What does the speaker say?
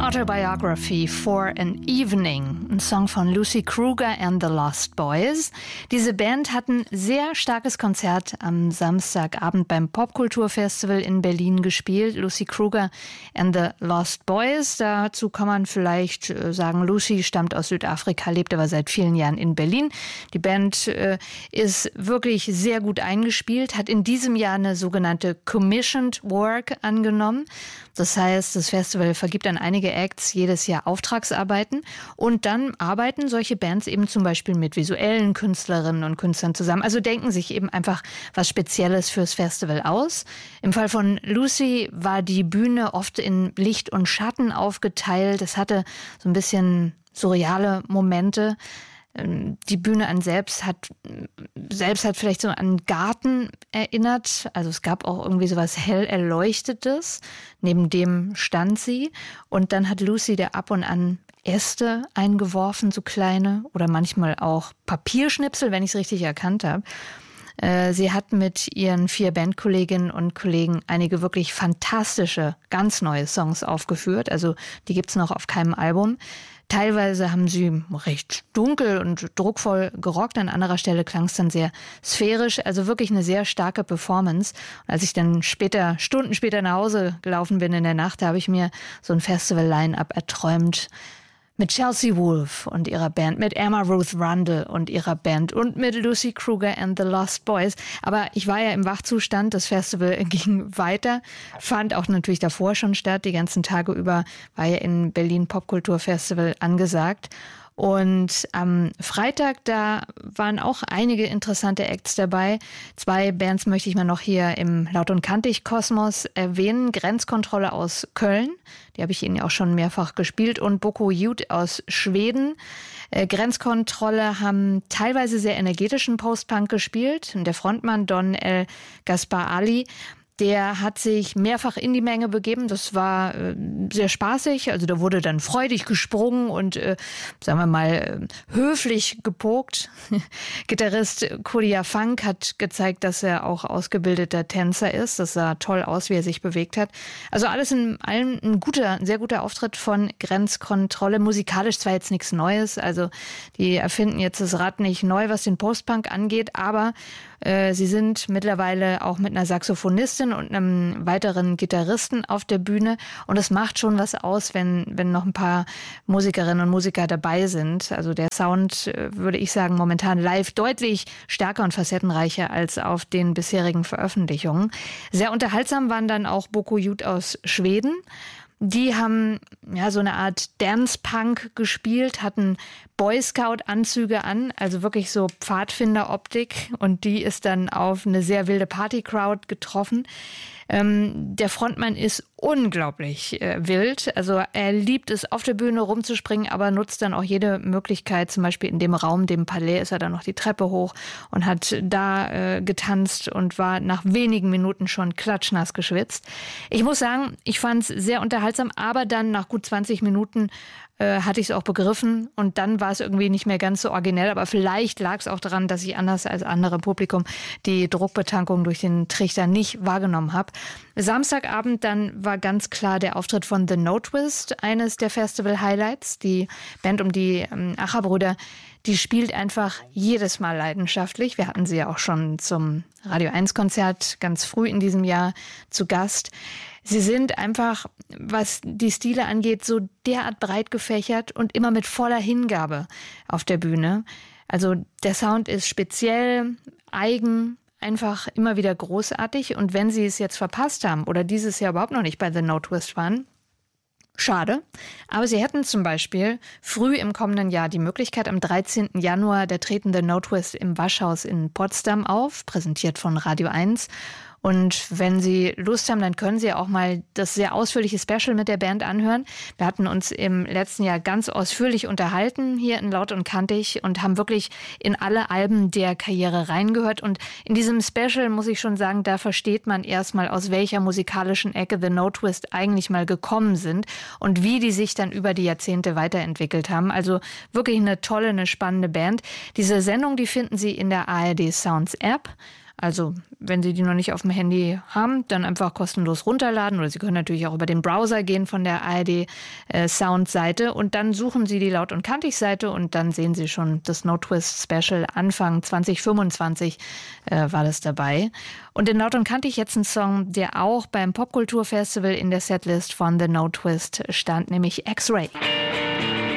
Autobiography for an Evening, ein Song von Lucy Kruger and the Lost Boys. Diese Band hat ein sehr starkes Konzert am Samstagabend beim Popkulturfestival in Berlin gespielt. Lucy Kruger and the Lost Boys. Dazu kann man vielleicht sagen, Lucy stammt aus Südafrika, lebt aber seit vielen Jahren in Berlin. Die Band ist wirklich sehr gut eingespielt, hat in diesem Jahr eine sogenannte Commissioned Work angenommen. Das heißt, das Festival vergibt an einige Acts jedes Jahr Auftragsarbeiten und dann arbeiten solche Bands eben zum Beispiel mit visuellen Künstlerinnen und Künstlern zusammen. Also denken sich eben einfach was Spezielles fürs Festival aus. Im Fall von Lucy war die Bühne oft in Licht und Schatten aufgeteilt. Es hatte so ein bisschen surreale Momente. Die Bühne an selbst hat vielleicht so an einen Garten erinnert. Also es gab auch irgendwie so was hell Erleuchtetes. Neben dem stand sie. Und dann hat Lucy da ab und an Äste eingeworfen, so kleine. Oder manchmal auch Papierschnipsel, wenn ich es richtig erkannt habe. Sie hat mit ihren 4 Bandkolleginnen und Kollegen einige wirklich fantastische, ganz neue Songs aufgeführt. Also die gibt's noch auf keinem Album. Teilweise haben sie recht dunkel und druckvoll gerockt, an anderer Stelle klang es dann sehr sphärisch, also wirklich eine sehr starke Performance. Und als ich dann Stunden später nach Hause gelaufen bin in der Nacht, da habe ich mir so ein Festival-Line-Up erträumt. Mit Chelsea Wolfe und ihrer Band, mit Emma Ruth Rundle und ihrer Band und mit Lucy Kruger and the Lost Boys. Aber ich war ja im Wachzustand, das Festival ging weiter, fand auch natürlich davor schon statt. Die ganzen Tage über war ja in Berlin Popkulturfestival angesagt. Und am Freitag, da waren auch einige interessante Acts dabei. 2 Bands möchte ich mal noch hier im Laut und Kantig Kosmos erwähnen. Grenzkontrolle aus Köln, die habe ich Ihnen ja auch schon mehrfach gespielt, und Boko Youth aus Schweden. Grenzkontrolle haben teilweise sehr energetischen Post-Punk gespielt. Und der Frontmann Don El Gaspar Ali, der hat sich mehrfach in die Menge begeben. Das war sehr spaßig. Also da wurde dann freudig gesprungen und, sagen wir mal, höflich gepokt. Gitarrist Kodia Funk hat gezeigt, dass er auch ausgebildeter Tänzer ist. Das sah toll aus, wie er sich bewegt hat. Also alles in allem ein sehr guter Auftritt von Grenzkontrolle. Musikalisch zwar jetzt nichts Neues. Also die erfinden jetzt das Rad nicht neu, was den Postpunk angeht, aber sie sind mittlerweile auch mit einer Saxophonistin und einem weiteren Gitarristen auf der Bühne. Und es macht schon was aus, wenn noch ein paar Musikerinnen und Musiker dabei sind. Also der Sound, würde ich sagen, momentan live deutlich stärker und facettenreicher als auf den bisherigen Veröffentlichungen. Sehr unterhaltsam waren dann auch Boko Youth aus Schweden. Die haben ja so eine Art Dance-Punk gespielt, hatten Boy Scout-Anzüge an, also wirklich so Pfadfinder-Optik, und die ist dann auf eine sehr wilde Party-Crowd getroffen. Der Frontmann ist unglaublich wild, also er liebt es, auf der Bühne rumzuspringen, aber nutzt dann auch jede Möglichkeit, zum Beispiel in dem Raum, dem Palais, ist er dann noch die Treppe hoch und hat da getanzt und war nach wenigen Minuten schon klatschnass geschwitzt. Ich muss sagen, ich fand es sehr unterhaltsam, aber dann nach gut 20 Minuten hatte ich es auch begriffen und dann war es irgendwie nicht mehr ganz so originell, aber vielleicht lag es auch daran, dass ich anders als andere Publikum die Druckbetankung durch den Trichter nicht wahrgenommen habe. Samstagabend dann war ganz klar der Auftritt von The No Twist, eines der Festival-Highlights. Die Band um die Acher-Brüder, die spielt einfach jedes Mal leidenschaftlich. Wir hatten sie ja auch schon zum Radio 1-Konzert ganz früh in diesem Jahr zu Gast. Sie sind einfach, was die Stile angeht, so derart breit gefächert und immer mit voller Hingabe auf der Bühne. Also der Sound ist speziell, eigen, einfach immer wieder großartig. Und wenn Sie es jetzt verpasst haben oder dieses Jahr überhaupt noch nicht bei The No Twist waren, schade. Aber Sie hätten zum Beispiel früh im kommenden Jahr die Möglichkeit, am 13. Januar, da treten The No Twist im Waschhaus in Potsdam auf, präsentiert von Radio 1. Und wenn Sie Lust haben, dann können Sie auch mal das sehr ausführliche Special mit der Band anhören. Wir hatten uns im letzten Jahr ganz ausführlich unterhalten hier in Laut und Kantig und haben wirklich in alle Alben der Karriere reingehört. Und in diesem Special muss ich schon sagen, da versteht man erstmal, aus welcher musikalischen Ecke The No Twist eigentlich mal gekommen sind und wie die sich dann über die Jahrzehnte weiterentwickelt haben. Also wirklich eine tolle, eine spannende Band. Diese Sendung, die finden Sie in der ARD Sounds App. Also wenn Sie die noch nicht auf dem Handy haben, dann einfach kostenlos runterladen oder Sie können natürlich auch über den Browser gehen von der ARD Sound-Seite und dann suchen Sie die Laut- und Kantig-Seite und dann sehen Sie schon das No Twist Special Anfang 2025 war das dabei. Und in Laut und Kantig jetzt ein Song, der auch beim Popkulturfestival in der Setlist von The No Twist stand, nämlich X-Ray.